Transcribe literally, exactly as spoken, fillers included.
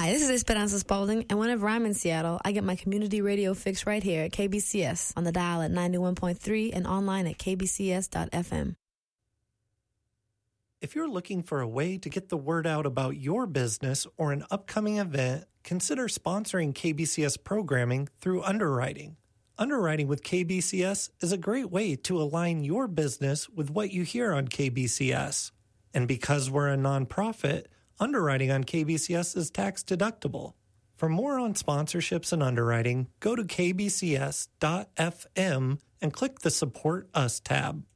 Hi, this is Esperanza Spalding, and whenever I'm in Seattle, I get my community radio fix right here at K B C S on the dial at ninety-one point three and online at k b c s dot f m. If you're looking for a way to get the word out about your business or an upcoming event, consider sponsoring K B C S programming through underwriting. Underwriting with K B C S is a great way to align your business with what you hear on K B C S. And because we're a nonprofit, underwriting on K B C S is tax deductible. For more on sponsorships and underwriting, go to k b c s dot f m and click the Support Us tab.